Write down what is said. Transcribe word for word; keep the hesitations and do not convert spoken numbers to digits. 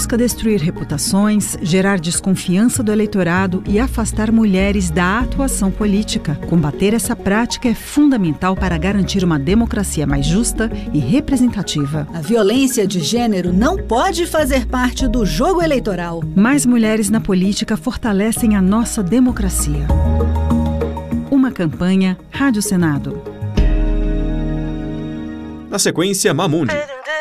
busca destruir reputações, gerar desconfiança do eleitorado e afastar mulheres da atuação política. Combater essa prática é fundamental para garantir uma democracia mais justa e representativa. A violência de gênero não pode fazer parte do jogo eleitoral. Mais mulheres na política fortalecem a nossa democracia. Uma campanha Rádio Senado. Na sequência, Mamundi.